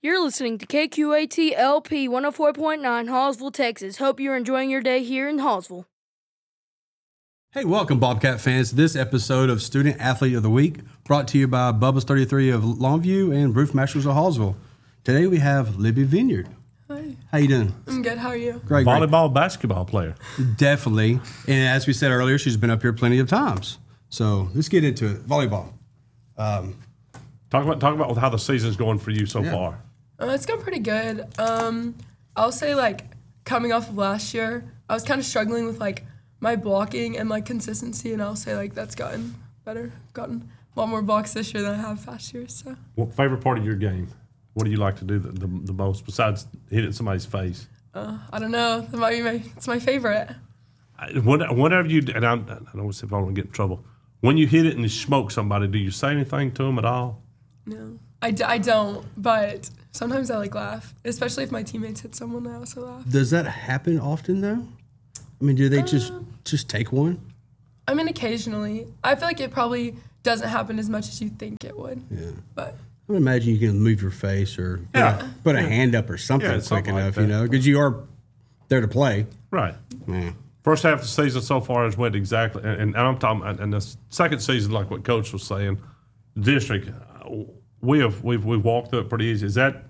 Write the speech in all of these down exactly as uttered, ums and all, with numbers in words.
You're listening to K Q A T L P one oh four point nine, Hallsville, Texas. Hope you're enjoying your day here in Hallsville. Hey, welcome, Bobcat fans, to this episode of Student Athlete of the Week, brought to you by Bubba's thirty-three of Longview and Roof Masters of Hallsville. Today we have Libby Vineyard. Hi. How you doing? I'm good. How are you? Great, Volleyball, great. Basketball player. Definitely. And as we said earlier, she's been up here plenty of times. So let's get into it. Volleyball. Um, talk about talk about how the season's going for you so yeah. far. Uh, it's gone pretty good. Um, I'll say, like, coming off of last year, I was kind of struggling with, like, my blocking and, like, consistency, and I'll say, like, that's gotten better. Gotten a lot more blocks this year than I have past years. So. What favorite part of your game? What do you like to do the, the, the most besides hitting somebody's face? Uh, I don't know. That might be my. It's my favorite. I, whenever you and I, I don't know if I want to get in trouble. When you hit it and you smoke somebody, do you say anything to them at all? No, I, d- I don't. But sometimes I like laugh, especially if my teammates hit someone. I also laugh. Does that happen often though? I mean, do they uh, just just take one? I mean, occasionally. I feel like it probably doesn't happen as much as you think it would. Yeah. But. I would imagine you can move your face or put, yeah. a, put a hand up or something yeah, quick something enough, like you know, because you are there to play. Right. Yeah. First half of the season so far has went exactly, and, and I'm talking, and the second season, like what Coach was saying, district, we have we've we've walked through it pretty easy. Is that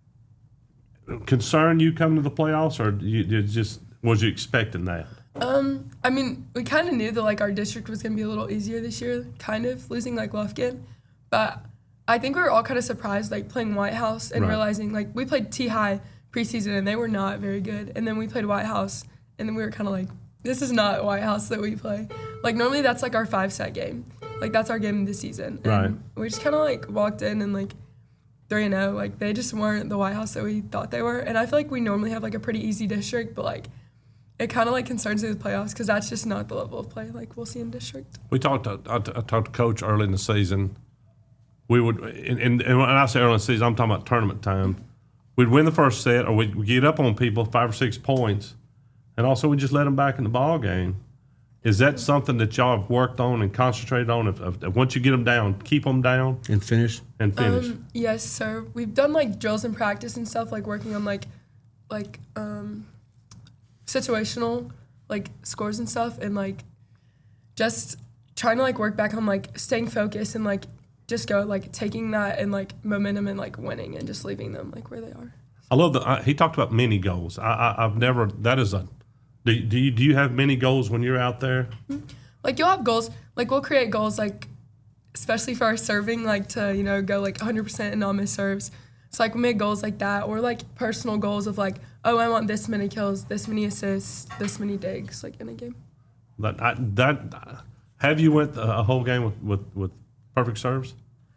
concern you coming to the playoffs, or you, you just was you expecting that? Um, I mean, we kind of knew that like our district was gonna be a little easier this year, kind of losing like Lufkin, but I think we were all kind of surprised like playing White House and right. realizing like we played T-High preseason and they were not very good, and then we played White House and then we were kind of like, this is not White House that we play. Like normally that's like our five set game, like that's our game this season. And right. we just kind of like walked in and like three and oh, like they just weren't the White House that we thought they were, and I feel like we normally have like a pretty easy district, but like. It kind of like concerns me with playoffs because that's just not the level of play like we'll see in district. We talked to I, I talked to Coach early in the season. We would, and, and, and when I say early in the season, I'm talking about tournament time. We'd win the first set, or we'd, we'd get up on people five or six points, and also we just let them back in the ball game. Is that something that y'all have worked on and concentrated on? If, if, if once you get them down, keep them down and finish and finish. Um, yes, sir. We've done like drills and practice and stuff, like working on like, like um. situational like scores and stuff, and like just trying to like work back on like staying focused and like just go like taking that and like momentum and like winning and just leaving them like where they are. I love that uh, he talked about mini goals. I, I I've never that is a do, do you do you have mini goals when you're out there? Mm-hmm. Like you'll have goals, like we'll create goals like especially for our serving, like to you know go like one hundred percent and not miss serves. So like we make goals like that, or like personal goals of like, oh, I want this many kills, this many assists, this many digs, like in a game. That I, that have you went a whole game with, with, with perfect serves?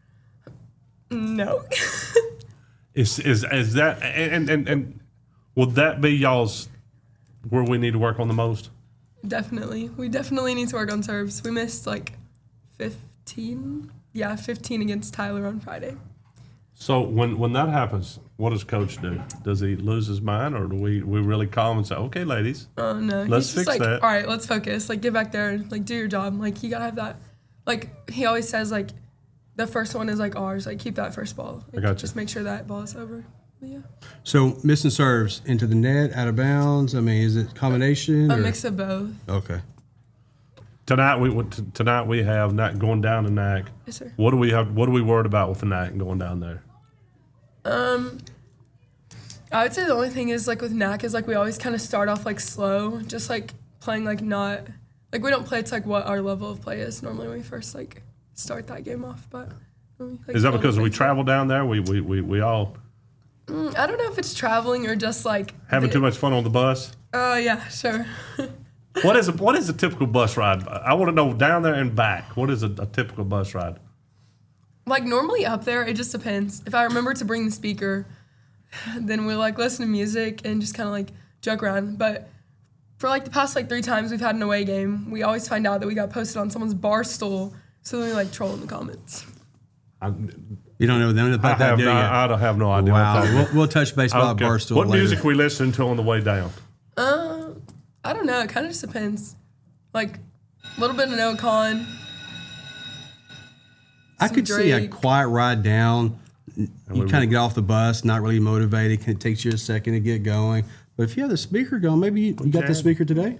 No. is is is that and, and and would that be y'all's where we need to work on the most? Definitely, we definitely need to work on serves. We missed like fifteen, yeah, fifteen against Tyler on Friday. So when, when that happens, what does Coach do? Does he lose his mind, or do we, we really calm and say, okay, ladies, oh no, let's he's fix just like, that. All right, let's focus. Like get back there and like do your job. Like you gotta have that. Like he always says, like the first one is like ours. Like keep that first ball. Like, I got you. Just make sure that ball is over. But, yeah. So missing serves into the net, out of bounds. I mean, is it combination? A or? mix of both. Okay. Tonight we went tonight we have N A C going down to N A C. Yes, sir. What do we have? What are we worried about with the N A C going down there? Um, I would say the only thing is like with N A C is like we always kind of start off like slow, just like playing like not like we don't play to like what our level of play is normally when we first like start that game off. But we, like, is that because we travel down there? We we we, we all mm, I don't know if it's traveling or just like having the, too much fun on the bus. Oh uh, yeah, sure. What is a what is a typical bus ride? I want to know down there and back. What is a, a typical bus ride? Like normally up there, it just depends. If I remember to bring the speaker, then we'll like listen to music and just kind of like joke around. But for like the past like three times we've had an away game, we always find out that we got posted on someone's bar stool. So then we like troll in the comments. I'm, you don't know them about I that, have do no, you? I don't have no idea. Wow. We'll, we'll touch base about okay. Barstool What later. music we listen to on the way down? Uh, I don't know. It kind of just depends. Like a little bit of No Con. I could Drake. see a quiet ride down, you kind of get off the bus, not really motivated. It takes you a second to get going. But if you have the speaker going, maybe you, you got the speaker today?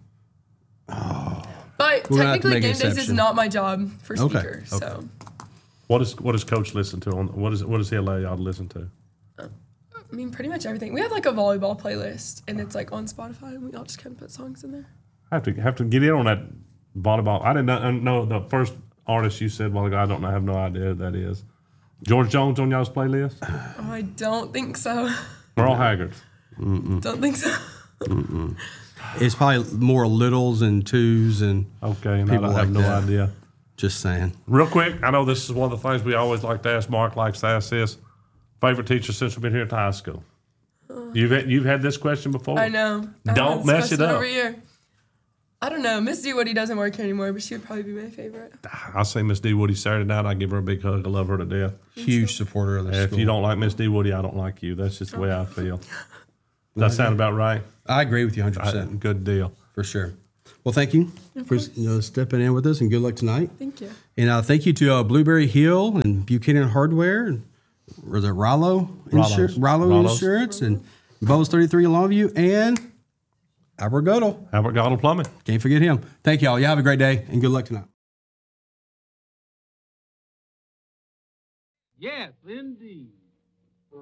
But We're gonna have to technically, make an game days is exception. not my job for Okay, speaker. okay. So What is what does Coach listen to on what is what does he allow y'all to listen to? I mean, pretty much everything. We have like a volleyball playlist, and it's like on Spotify, and we all just kind of put songs in there. I have to have to get in on that volleyball. I didn't know, know the first artist you said. Well, I don't know. I have no idea who that is. George Jones on y'all's playlist? Oh, I don't think so. Merle Haggard. Don't think so. It's probably more littles and twos and Okay, and I People don't have like no that. idea. just saying. Real quick, I know this is one of the things we always like to ask. Mark likes to ask this. Favorite teacher since we've been here at the high school? You've had, you've had this question before? I know. I Don't had this mess it question up. Over here. I don't know. Miss Woody doesn't work here anymore, but she would probably be my favorite. I see Miss D. Woody Saturday night. I give her a big hug. I love her to death. Huge supporter of the If school. you don't like Miss D. Woody, I don't like you. That's just the way I feel. Does that sound about right? I agree with you one hundred I- percent. good deal. For sure. Well, thank you for you know, stepping in with us, and good luck tonight. Thank you. And uh, thank you to uh, Blueberry Hill and Buchanan Hardware, and was it Rollo, Rollo's. Insur- Rollo Rollo's. Insurance, and Bubba's thirty-three in Longview, and Albert Godel. Albert Goddard Plumbing. Can't forget him. Thank y'all. You have a great day, and good luck tonight. Yes, indeed.